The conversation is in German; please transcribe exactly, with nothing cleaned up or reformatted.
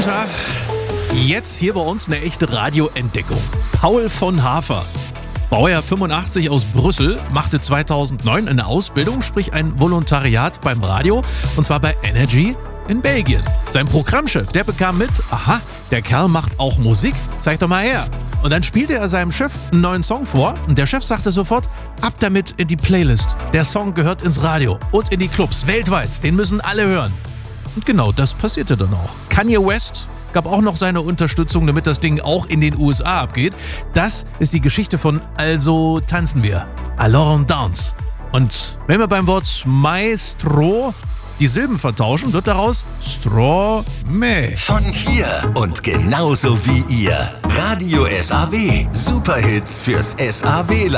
Tag. Jetzt hier bei uns eine echte Radioentdeckung. Paul von Hafer. Baujahr fünfundachtzig aus Brüssel, machte zweitausendneun eine Ausbildung, sprich ein Volontariat beim Radio, und zwar bei Energy in Belgien. Sein Programmchef, der bekam mit, aha, der Kerl macht auch Musik, zeig doch mal her. Und dann spielte er seinem Chef einen neuen Song vor und der Chef sagte sofort, ab damit in die Playlist. Der Song gehört ins Radio und in die Clubs weltweit, den müssen alle hören. Und genau das passierte dann auch. Kanye West gab auch noch seine Unterstützung, damit das Ding auch in den U S A abgeht. Das ist die Geschichte von Also tanzen wir. Alors on dance. Und wenn wir beim Wort Maestro die Silben vertauschen, wird daraus Stromae. Von hier und genauso wie ihr. Radio S A W. Superhits fürs S A W.